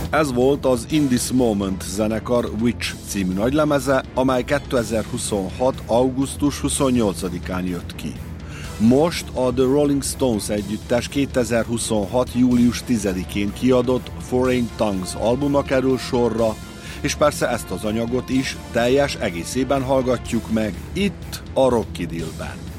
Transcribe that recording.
Ez volt az In This Moment zenekar Witch című nagylemeze, amely 2026. augusztus 28-án jött ki. Most a The Rolling Stones együttes 2026. július 10-én kiadott Foreign Tongues albuma kerül sorra, és persze ezt az anyagot is teljes egészében hallgatjuk meg itt a Rock Idillben.